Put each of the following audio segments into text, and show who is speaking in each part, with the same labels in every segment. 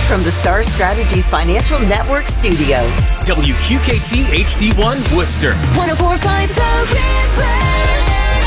Speaker 1: from the Star Strategies Financial Network studios.
Speaker 2: WQKT HD1 Worcester.
Speaker 3: 104.5 The River.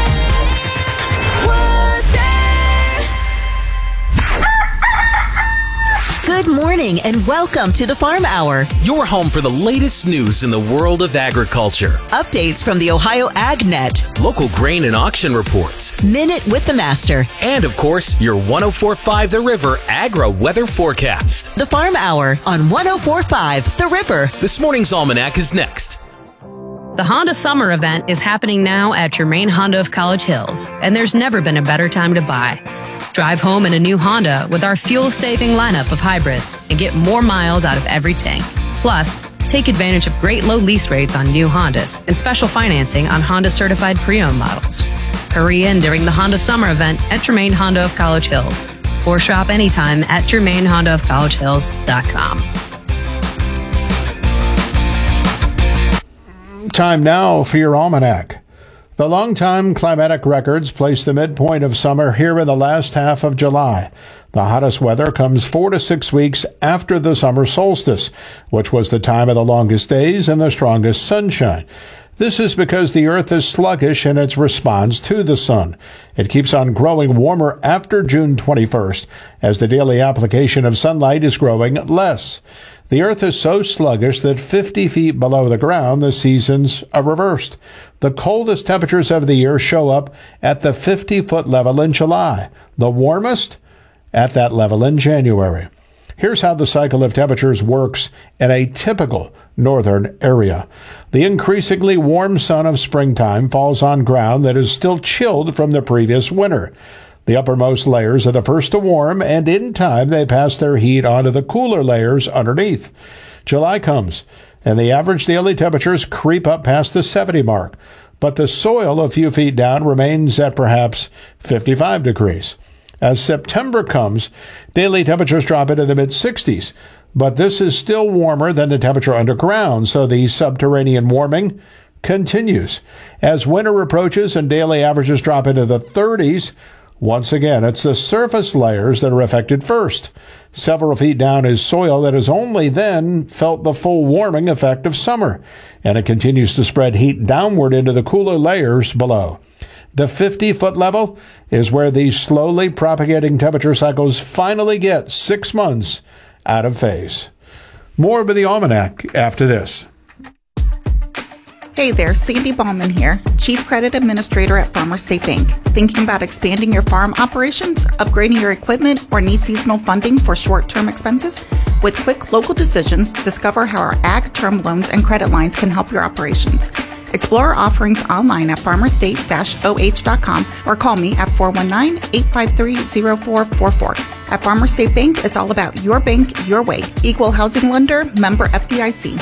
Speaker 1: Good morning and welcome to the Farm Hour.
Speaker 2: Your home for the latest news in the world of agriculture.
Speaker 1: Updates from the Ohio AgNet.
Speaker 2: Local grain and auction reports.
Speaker 1: Minute with the Master.
Speaker 2: And of course, your 104.5 The River Agri Weather Forecast.
Speaker 1: The Farm Hour on 104.5 The River.
Speaker 2: This morning's Almanac is next.
Speaker 4: The Honda Summer Event is happening now at Germain Honda of College Hills, and there's never been a better time to buy. Drive home in a new Honda with our fuel-saving lineup of hybrids and get more miles out of every tank. Plus, take advantage of great low lease rates on new Hondas and special financing on Honda-certified pre-owned models. Hurry in during the Honda Summer Event at Germain Honda of College Hills, or shop anytime at GermainHondaofCollegeHills.com.
Speaker 5: Time now for your Almanac. The long-time climatic records place the midpoint of summer here in the last half of July. The hottest weather comes 4 to 6 weeks after the summer solstice, which was the time of the longest days and the strongest sunshine. This is because the Earth is sluggish in its response to the sun. It keeps on growing warmer after June 21st, as the daily application of sunlight is growing less. The Earth is so sluggish that 50 feet below the ground, the seasons are reversed. The coldest temperatures of the year show up at the 50-foot level in July, the warmest at that level in January. Here's how the cycle of temperatures works in a typical northern area. The increasingly warm sun of springtime falls on ground that is still chilled from the previous winter. The uppermost layers are the first to warm, and in time they pass their heat onto the cooler layers underneath. July comes, and the average daily temperatures creep up past the 70 mark, but the soil a few feet down remains at perhaps 55 degrees. As September comes, daily temperatures drop into the mid-60s, but this is still warmer than the temperature underground, so the subterranean warming continues. As winter approaches and daily averages drop into the 30s, once again, it's the surface layers that are affected first. Several feet down is soil that has only then felt the full warming effect of summer, and it continues to spread heat downward into the cooler layers below. The 50-foot level is where these slowly propagating temperature cycles finally get 6 months out of phase. More with the Almanac after this.
Speaker 6: Hey there, Sandy Ballman here, Chief Credit Administrator at Farmers State Bank. Thinking about expanding your farm operations, upgrading your equipment, or need seasonal funding for short-term expenses? With quick local decisions, discover how our ag term loans and credit lines can help your operations. Explore our offerings online at farmerstate-oh.com or call me at 419-853-0444. At Farmers State Bank, it's all about your bank, your way. Equal housing lender, member FDIC.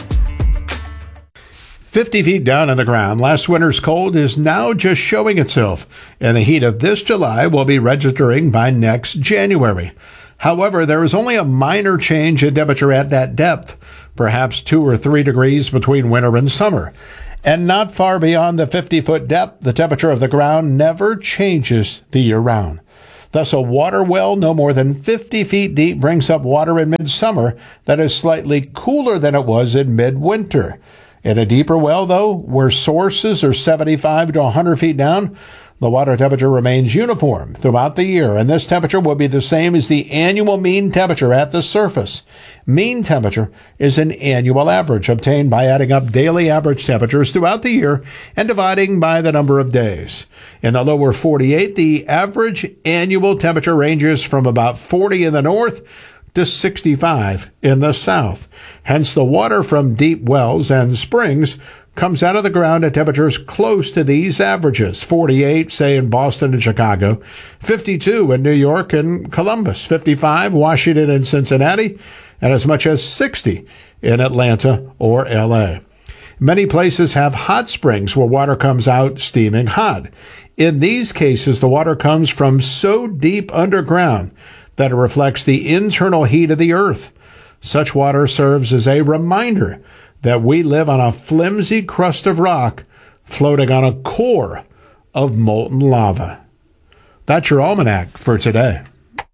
Speaker 5: 50 feet down in the ground, last winter's cold is now just showing itself, and the heat of this July will be registering by next January. However, there is only a minor change in temperature at that depth, perhaps 2 or 3 degrees between winter and summer. And not far beyond the 50-foot depth, the temperature of the ground never changes the year round. Thus, a water well no more than 50 feet deep brings up water in midsummer that is slightly cooler than it was in midwinter. In a deeper well, though, where sources are 75 to 100 feet down, the water temperature remains uniform throughout the year, and this temperature will be the same as the annual mean temperature at the surface. Mean temperature is an annual average obtained by adding up daily average temperatures throughout the year and dividing by the number of days. In the lower 48, the average annual temperature ranges from about 40 in the north to 65 in the south. Hence, the water from deep wells and springs comes out of the ground at temperatures close to these averages: 48, say, in Boston and Chicago, 52 in New York and Columbus, 55 Washington and Cincinnati, and as much as 60 in Atlanta or L.A. Many places have hot springs where water comes out steaming hot. In these cases, the water comes from so deep underground that it reflects the internal heat of the earth. Such water serves as a reminder that we live on a flimsy crust of rock floating on a core of molten lava. That's your Almanac for today.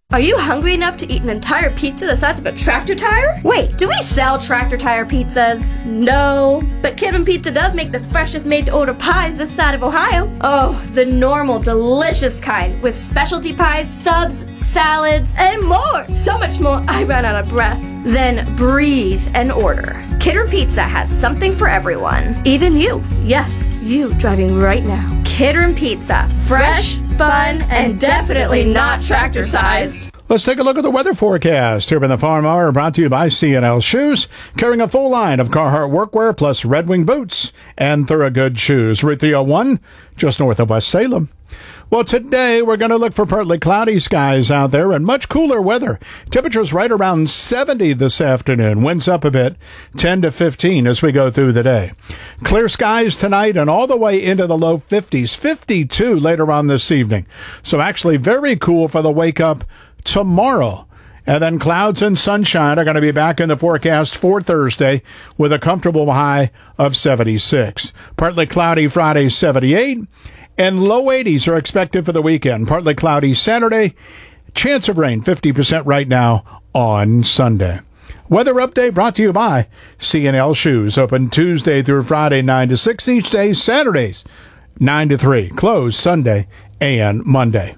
Speaker 7: Are you hungry enough to eat an entire pizza the size of a tractor tire? Wait, do we sell tractor tire pizzas? No, but Kidman Pizza does make the freshest made-to-order pies this side of Ohio. Oh, the normal, delicious kind, with specialty pies, subs, salads, and more. So much more, I ran out of breath. Then breathe and order. Kidman Pizza has something for everyone. Even you. Yes, you driving right now. Kidman Pizza. Fresh, fun, and definitely not tractor-sized.
Speaker 5: Let's take a look at the weather forecast here in the Farm Hour, brought to you by C&L Shoes, carrying a full line of Carhartt workwear plus Red Wing boots and Thorogood shoes. Route 301, just north of West Salem. Well, today we're going to look for partly cloudy skies out there and much cooler weather. Temperatures right around 70 this afternoon. Winds up a bit, 10 to 15 as we go through the day. Clear skies tonight and all the way into the low 50s, 52 later on this evening. So actually very cool for the wake up tomorrow. And then clouds and sunshine are going to be back in the forecast for Thursday with a comfortable high of 76. Partly cloudy Friday, 78. And low 80s are expected for the weekend. Partly cloudy Saturday. Chance of rain, 50% right now on Sunday. Weather update brought to you by C&L Shoes. Open Tuesday through Friday, 9 to 6 each day. Saturdays, 9 to 3. Closed Sunday and Monday.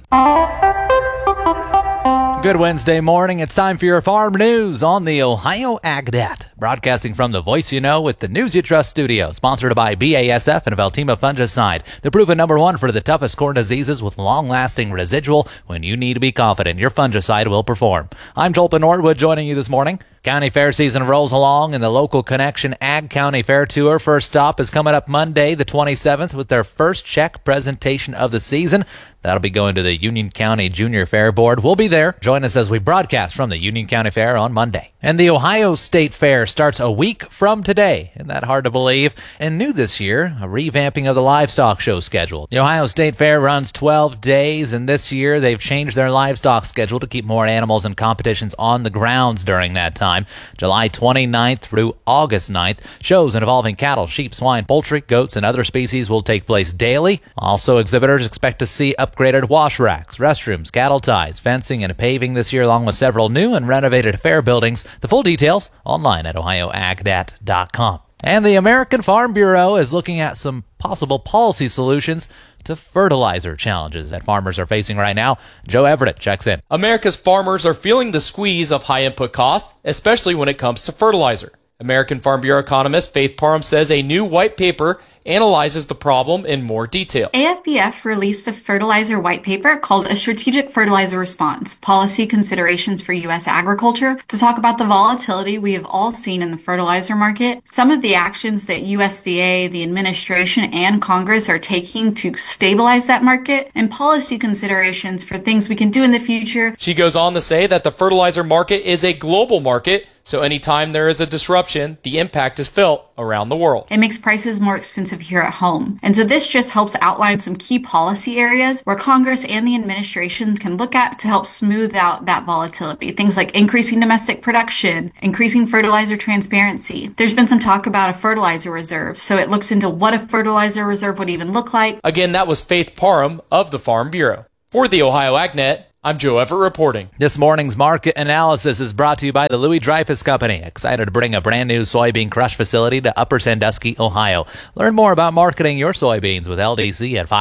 Speaker 8: Good Wednesday morning. It's time for your farm news on the Ohio AgNet. Broadcasting from the Voice You Know with the News You Trust studio. Sponsored by BASF and Veltima Fungicide. The proven #1 for the toughest corn diseases with long-lasting residual. When you need to be confident your fungicide will perform. I'm Joel Norwood joining you this morning. County fair season rolls along and the local Connection Ag County Fair Tour first stop is coming up Monday the 27th with their first check presentation of the season. That'll be going to the Union County Junior Fair Board. We'll be there. Join us as we broadcast from the Union County Fair on Monday. And the Ohio State Fair starts a week from today. Isn't that hard to believe? And new this year, a revamping of the livestock show schedule. The Ohio State Fair runs 12 days, and this year they've changed their livestock schedule to keep more animals and competitions on the grounds during that time. July 29th through August 9th, shows involving cattle, sheep, swine, poultry, goats, and other species will take place daily. Also, exhibitors expect to see upgraded wash racks, restrooms, cattle ties, fencing, and paving this year, along with several new and renovated fair buildings. The full details online at ohioagnet.com. And the American Farm Bureau is looking at some possible policy solutions to fertilizer challenges that farmers are facing right now. Joe Everett checks in.
Speaker 9: America's farmers are feeling the squeeze of high input costs, especially when it comes to fertilizer. American Farm Bureau economist Faith Parham says a new white paper analyzes the problem in more detail.
Speaker 10: AFBF released a fertilizer white paper called A Strategic Fertilizer Response, Policy Considerations for U.S. Agriculture, to talk about the volatility we have all seen in the fertilizer market, some of the actions that USDA, the administration, and Congress are taking to stabilize that market, and policy considerations for things we can do in the future.
Speaker 9: She goes on to say that the fertilizer market is a global market, so anytime there is a disruption, the impact is felt around the world.
Speaker 10: It makes prices more expensive here at home. And so this just helps outline some key policy areas where Congress and the administration can look at to help smooth out that volatility. Things like increasing domestic production, increasing fertilizer transparency. There's been some talk about a fertilizer reserve, so it looks into what a fertilizer reserve would even look like.
Speaker 9: Again, that was Faith Parham of the Farm Bureau. For the Ohio AgNet, I'm Joe Everett reporting.
Speaker 8: This morning's market analysis is brought to you by the Louis Dreyfus Company, excited to bring a brand new soybean crush facility to Upper Sandusky, Ohio. Learn more about marketing your soybeans with LDC at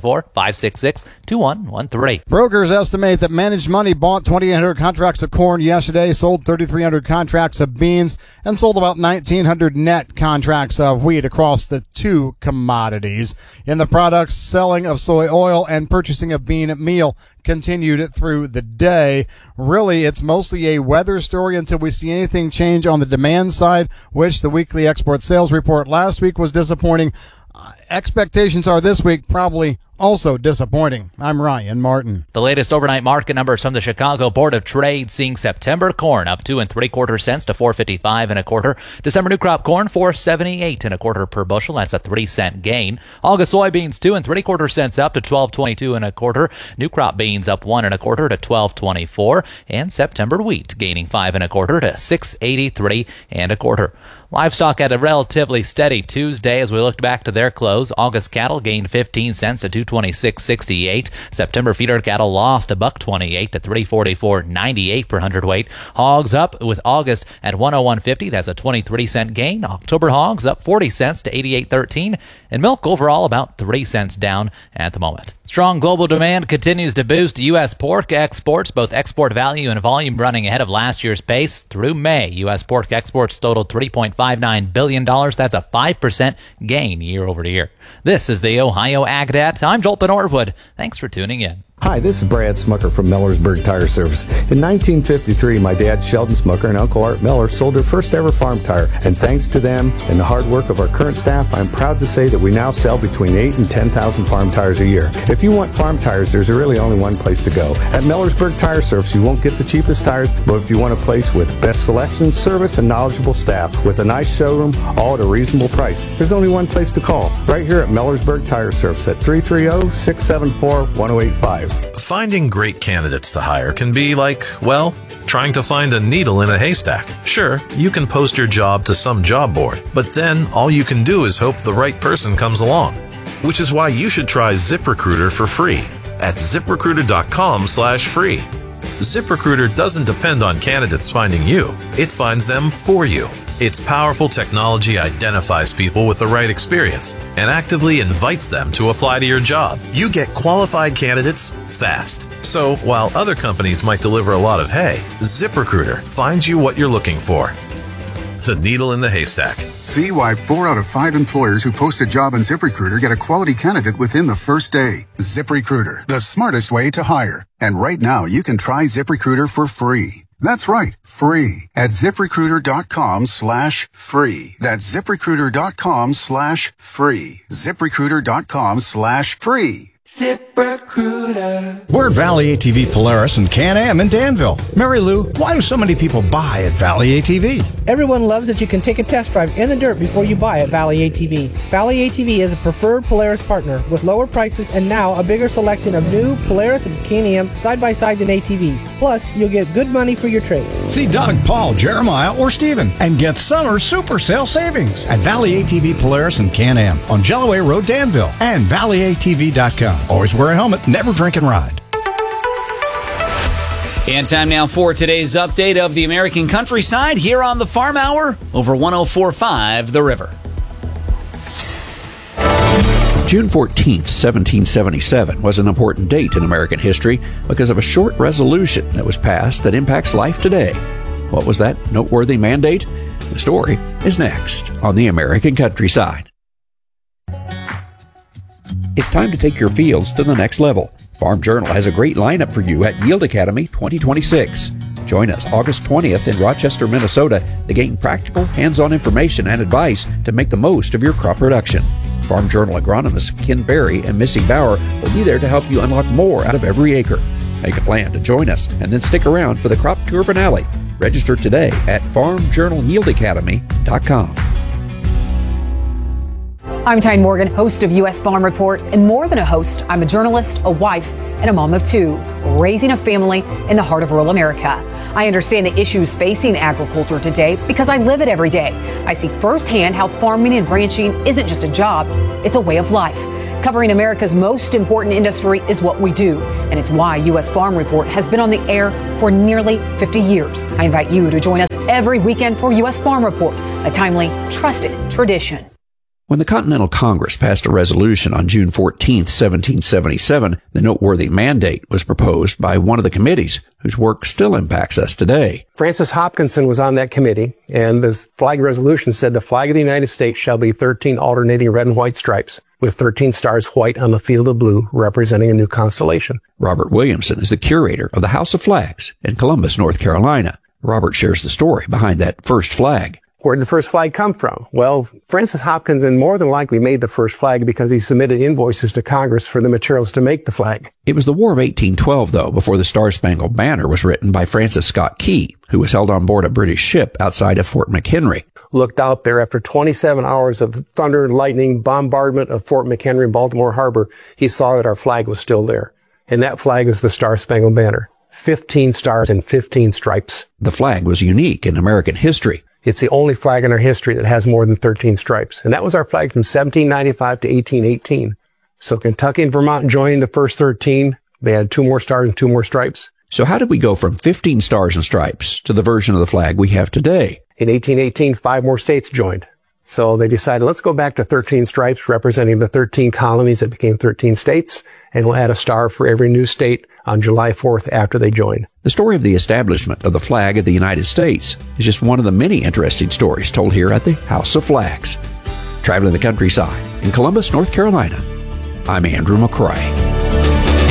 Speaker 8: 574-566-2113.
Speaker 11: Brokers estimate that Managed Money bought 2,800 contracts of corn yesterday, sold 3,300 contracts of beans, and sold about 1,900 net contracts of wheat across the two commodities. In the products, selling of soy oil and purchasing of bean meal continued through the day. Really, it's mostly a weather story until we see anything change on the demand side, which the weekly export sales report last week was disappointing. Expectations are this week probably also disappointing. I'm Ryan Martin.
Speaker 8: The latest overnight market numbers from the Chicago Board of Trade, seeing September corn up 2 3/4 cents to $4.55 1/4. December new crop corn $4.78 1/4 per bushel. That's a 3-cent gain. August soybeans 2 3/4 cents up to $12.22 1/4. New crop beans up 1 1/4 to $12.24, and September wheat gaining 5 1/4 to $6.83 1/4. Livestock had a relatively steady Tuesday as we looked back to their close. close. August cattle gained 15 cents to $226.68. September feeder cattle lost $1.28 to $344.98 per hundredweight. Hogs up with August at $101.50. That's a 23-cent gain. October hogs up 40 cents to $88.13. And milk overall about 3 cents down at the moment. Strong global demand continues to boost U.S. pork exports, both export value and volume running ahead of last year's pace. Through May, U.S. pork exports totaled $3.59 billion. That's a 5% gain year over year. This is the Ohio AgDat. I'm Joel Norwood. Thanks for tuning in.
Speaker 12: Hi, this is Brad Smucker from Millersburg Tire Service. In 1953, my dad, Sheldon Smucker, and Uncle Art Miller sold their first ever farm tire. And thanks to them and the hard work of our current staff, I'm proud to say that we now sell between 8,000 and 10,000 farm tires a year. If you want farm tires, there's really only one place to go. At Millersburg Tire Service, you won't get the cheapest tires, but if you want a place with best selection, service, and knowledgeable staff with a nice showroom, all at a reasonable price, there's only one place to call. Right here at Millersburg Tire Service at 330-674-1085.
Speaker 13: Finding great candidates to hire can be like, well, trying to find a needle in a haystack. Sure, you can post your job to some job board, but then all you can do is hope the right person comes along. Which is why you should try ZipRecruiter for free at ZipRecruiter.com/free. ZipRecruiter doesn't depend on candidates finding you. It finds them for you. Its powerful technology identifies people with the right experience and actively invites them to apply to your job. You get qualified candidates fast. So while other companies might deliver a lot of hay, ZipRecruiter finds you what you're looking for. The needle in the haystack.
Speaker 14: See why 4 out of 5 employers who post a job on ZipRecruiter get a quality candidate within the first day. ZipRecruiter, the smartest way to hire. And right now, you can try ZipRecruiter for free. That's right, free at ZipRecruiter.com/free. That's ZipRecruiter.com/free. ZipRecruiter.com/free.
Speaker 15: ZipRecruiter. We're at Valley ATV Polaris and Can-Am in Danville. Mary Lou, why do so many people buy at Valley ATV?
Speaker 16: Everyone loves that you can take a test drive in the dirt before you buy at Valley ATV. Valley ATV is a preferred Polaris partner with lower prices and now a bigger selection of new Polaris and Can-Am side-by-sides and ATVs. Plus, you'll get good money for your trade.
Speaker 15: See Doug, Paul, Jeremiah, or Steven and get summer super sale savings at Valley ATV Polaris and Can-Am on Jellaway Road, Danville, and valleyatv.com. Always wear a helmet, never drink and ride.
Speaker 17: And time now for today's update of the American countryside here on the Farm Hour over 104.5 The River.
Speaker 18: June 14th, 1777 was an important date in American history because of a short resolution that was passed that impacts life today. What was that noteworthy mandate? The story is next on the American countryside. It's time to take your fields to the next level. Farm Journal has a great lineup for you at Yield Academy 2026. Join us August 20th in Rochester, Minnesota to gain practical, hands-on information and advice to make the most of your crop production. Farm Journal agronomists Ken Berry and Missy Bauer will be there to help you unlock more out of every acre. Make a plan to join us and then stick around for the crop tour finale. Register today at farmjournalyieldacademy.com.
Speaker 19: I'm Tyne Morgan, host of U.S. Farm Report, and more than a host, I'm a journalist, a wife, and a mom of 2, raising a family in the heart of rural America. I understand the issues facing agriculture today because I live it every day. I see firsthand how farming and ranching isn't just a job, it's a way of life. Covering America's most important industry is what we do, and it's why U.S. Farm Report has been on the air for nearly 50 years. I invite you to join us every weekend for U.S. Farm Report, a timely, trusted tradition.
Speaker 18: When the Continental Congress passed a resolution on June 14, 1777, the noteworthy mandate was proposed by one of the committees whose work still impacts us today.
Speaker 20: Francis Hopkinson was on that committee, and the flag resolution said the flag of the United States shall be 13 alternating red and white stripes, with 13 stars white on the field of blue, representing a new constellation.
Speaker 18: Robert Williamson is the curator of the House of Flags in Columbus, North Carolina. Robert shares the story behind that first flag.
Speaker 20: Where did the first flag come from? Well, Francis Hopkinson more than likely made the first flag because he submitted invoices to Congress for the materials to make the flag.
Speaker 18: It was the War of 1812, though, before the Star-Spangled Banner was written by Francis Scott Key, who was held on board a British ship outside of Fort McHenry.
Speaker 20: Looked out there after 27 hours of thunder and lightning bombardment of Fort McHenry in Baltimore Harbor. He saw that our flag was still there. And that flag is the Star-Spangled Banner. 15 stars and 15 stripes.
Speaker 18: The flag was unique in American history.
Speaker 20: It's the only flag in our history that has more than 13 stripes. And that was our flag from 1795 to 1818. So Kentucky and Vermont joined the first 13. They had 2 more stars and 2 more stripes.
Speaker 18: So how did we go from 15 stars and stripes to the version of the flag we have today?
Speaker 20: In 1818, 5 more states joined. So they decided, let's go back to 13 stripes representing the 13 colonies that became 13 states, and we'll add a star for every new state on July 4th after they joined.
Speaker 18: The story of the establishment of the flag of the United States is just one of the many interesting stories told here at the House of Flags. Traveling the countryside in Columbus, North Carolina, I'm Andrew McCrae.